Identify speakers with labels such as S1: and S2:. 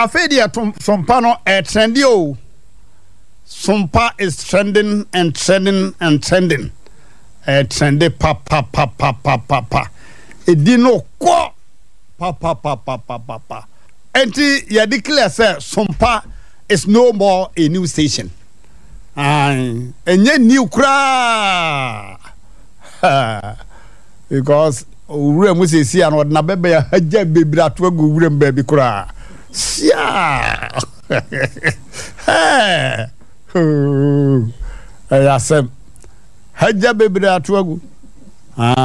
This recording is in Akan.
S1: afedia sompa no trendy o. Sompa is trending and trending and trending. Trendy pa. Edino ko pa. Enti ya declare say Sompa is no more a new station. Enye new kra. Because ure mu se si an na bebe ya haja bebira to agu ure mbabi kra. Sia. Ayasem haja bebira to agu.